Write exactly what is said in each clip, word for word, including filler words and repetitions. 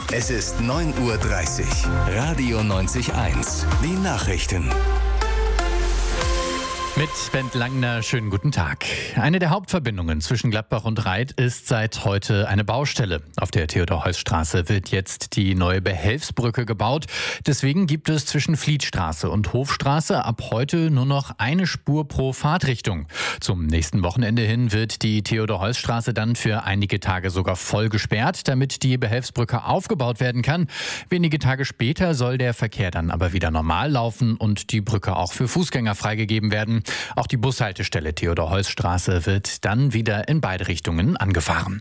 Es ist neun Uhr dreißig. Radio neunzig eins. Die Nachrichten. Mit Bent Langner, schönen guten Tag. Eine der Hauptverbindungen zwischen Gladbach und Reith ist seit heute eine Baustelle. Auf der Theodor-Heuss-Straße wird jetzt die neue Behelfsbrücke gebaut. Deswegen gibt es zwischen Flietstraße und Hofstraße ab heute nur noch eine Spur pro Fahrtrichtung. Zum nächsten Wochenende hin wird die Theodor-Heuss-Straße dann für einige Tage sogar voll gesperrt, damit die Behelfsbrücke aufgebaut werden kann. Wenige Tage später soll der Verkehr dann aber wieder normal laufen und die Brücke auch für Fußgänger freigegeben werden. Auch die Bushaltestelle Theodor-Heuss-Straße wird dann wieder in beide Richtungen angefahren.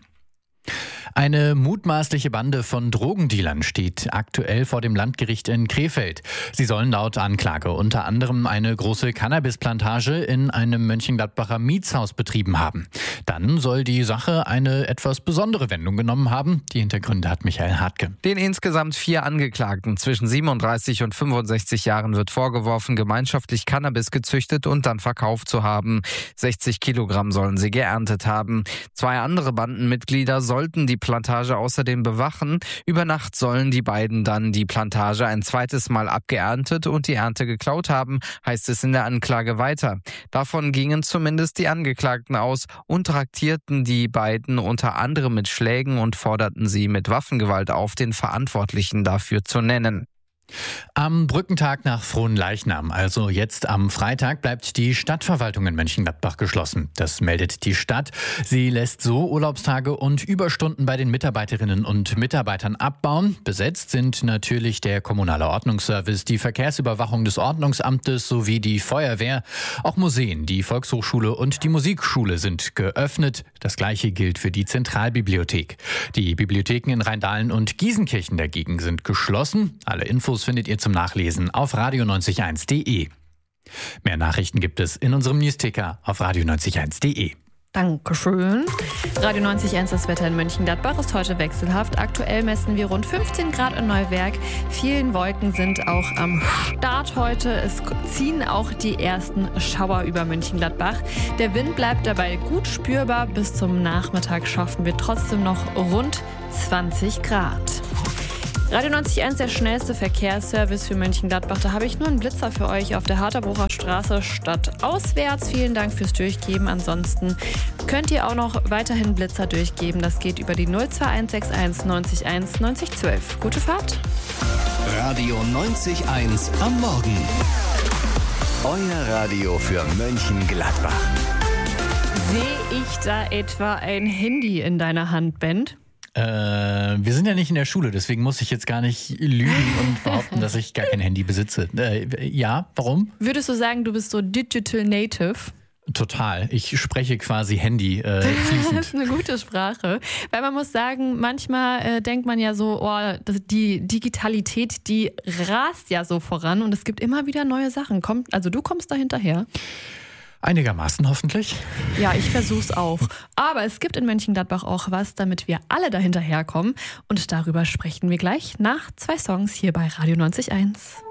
Eine mutmaßliche Bande von Drogendealern steht aktuell vor dem Landgericht in Krefeld. Sie sollen laut Anklage unter anderem eine große Cannabisplantage in einem Mönchengladbacher Mietshaus betrieben haben. Dann soll die Sache eine etwas besondere Wendung genommen haben. Die Hintergründe hat Michael Hartke. Den insgesamt vier Angeklagten zwischen siebenunddreißig und fünfundsechzig Jahren wird vorgeworfen, gemeinschaftlich Cannabis gezüchtet und dann verkauft zu haben. sechzig Kilogramm sollen sie geerntet haben. Zwei andere Bandenmitglieder sollten die Plantage außerdem bewachen. Über Nacht sollen die beiden dann die Plantage ein zweites Mal abgeerntet und die Ernte geklaut haben, heißt es in der Anklage weiter. Davon gingen zumindest die Angeklagten aus und traktierten die beiden unter anderem mit Schlägen und forderten sie mit Waffengewalt auf, den Verantwortlichen dafür zu nennen. Am Brückentag nach Fronleichnam, also jetzt am Freitag, bleibt die Stadtverwaltung in Mönchengladbach geschlossen. Das meldet die Stadt. Sie lässt so Urlaubstage und Überstunden bei den Mitarbeiterinnen und Mitarbeitern abbauen. Besetzt sind natürlich der kommunale Ordnungsservice, die Verkehrsüberwachung des Ordnungsamtes sowie die Feuerwehr. Auch Museen, die Volkshochschule und die Musikschule sind geöffnet. Das Gleiche gilt für die Zentralbibliothek. Die Bibliotheken in Rheindahlen und Gießenkirchen dagegen sind geschlossen. Alle Infos findet ihr zum Nachlesen auf radio neunzig eins punkt de. Mehr Nachrichten gibt es in unserem Newsticker auf radio neunzig eins punkt de. Dankeschön. Radio neunzig Komma eins, das Wetter in Mönchengladbach ist heute wechselhaft. Aktuell messen wir rund fünfzehn Grad in Neuwerk. Vielen Wolken sind auch am Start heute. Es ziehen auch die ersten Schauer über Mönchengladbach. Der Wind bleibt dabei gut spürbar. Bis zum Nachmittag schaffen wir trotzdem noch rund zwanzig Grad. Radio neunzig Komma eins, der schnellste Verkehrsservice für Mönchengladbach. Da habe ich nur einen Blitzer für euch auf der Harterbrucher Straße stadtauswärts. Vielen Dank fürs Durchgeben. Ansonsten könnt ihr auch noch weiterhin Blitzer durchgeben. Das geht über die null zwei eins sechs eins neunzig eins neunzig zwölf. Gute Fahrt. Radio neunzig Eins am Morgen. Euer Radio für Mönchengladbach. Sehe ich da etwa ein Handy in deiner Hand, Bent? Äh, wir sind ja nicht in der Schule, deswegen muss ich jetzt gar nicht lügen und behaupten, dass ich gar kein Handy besitze. Äh, ja, warum? Würdest du sagen, du bist so Digital Native? Total. Ich spreche quasi Handy äh, fließend. Das ist eine gute Sprache. Weil man muss sagen, manchmal äh, denkt man ja so, oh, die Digitalität, die rast ja so voran und es gibt immer wieder neue Sachen. Kommt, also du kommst da hinterher? Einigermaßen hoffentlich. Ja, ich versuch's auch. Aber es gibt in Mönchengladbach auch was, damit wir alle da hinterherkommen. Und darüber sprechen wir gleich nach zwei Songs hier bei Radio neunzig Komma eins.